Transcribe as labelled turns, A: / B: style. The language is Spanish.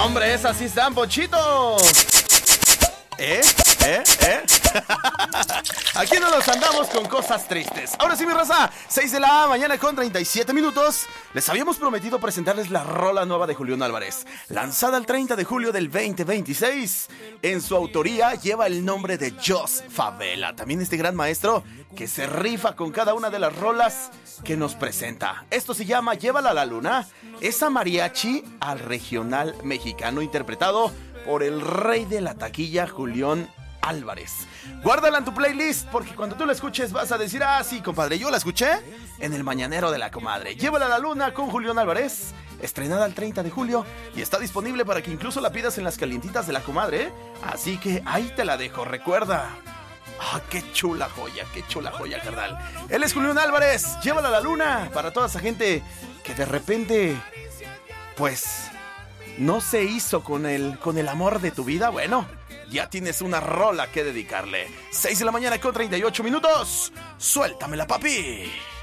A: Hombre, esas sí están, Ponchito. ¿Eh? Aquí no nos andamos con cosas tristes. Ahora sí, mi raza, 6 de la mañana con 37 minutos. Les habíamos prometido presentarles la rola nueva de Julián Álvarez, lanzada el 30 de julio del 2026. En su autoría lleva el nombre de Jos Favela. También este gran maestro que se rifa con cada una de las rolas que nos presenta. Esto se llama Llévala a la Luna. Es a mariachi al regional mexicano, interpretado por el rey de la taquilla, Julián Álvarez. Guárdala en tu playlist, porque cuando tú la escuches vas a decir: ah, sí, compadre, yo la escuché en el mañanero de la comadre. Llévala a la Luna con Julián Álvarez, estrenada el 30 de julio y está disponible para que incluso la pidas en las calientitas de la comadre. Así que ahí te la dejo, recuerda. Ah, qué chula joya, carnal. Él es Julián Álvarez, Llévala a la Luna, para toda esa gente que de repente, pues, no se hizo con el amor de tu vida. Bueno, ya tienes una rola que dedicarle. 6 de la mañana con 38 minutos. Suéltamela, papi.